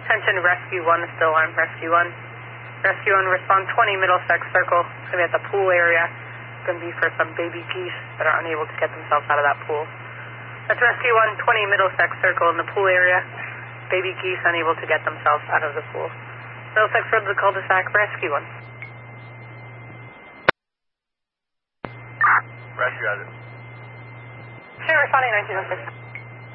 Attention, Rescue 1 is still on. Rescue 1. Rescue 1, respond 20 Middlesex Circle. It's going to be at the pool area. It's going to be for some baby geese that are unable to get themselves out of that pool. That's Rescue 1, 20 Middlesex Circle in the pool area. Baby geese unable to get themselves out of the pool. Middlesex Road to the cul-de-sac, Rescue 1. Rescue has it. Sure, responding 1906.